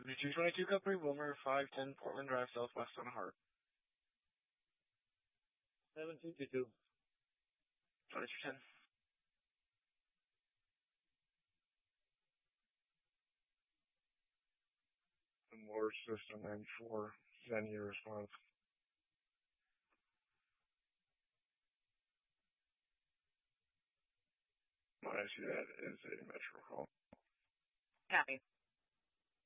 222 Capri, Wilmer, 510 Portland Drive, Southwest on Hart. 7222. 2210. Large system and for venue response. I see that is a metro call. Copy.